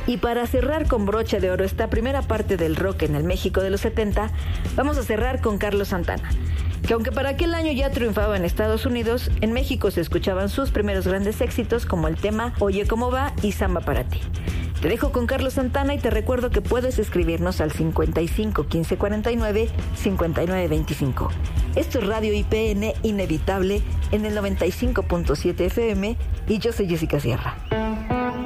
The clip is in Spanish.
Y para cerrar con brocha de oro esta primera parte del rock en el México de los 70, vamos a cerrar con Carlos Santana, que aunque para aquel año ya triunfaba en Estados Unidos, en México se escuchaban sus primeros grandes éxitos como el tema Oye Cómo Va y Samba para ti. Te dejo con Carlos Santana y te recuerdo que puedes escribirnos al 55 15 49 59 25. Esto es Radio IPN Inevitable en el 95.7 FM y yo soy Jessica Sierra.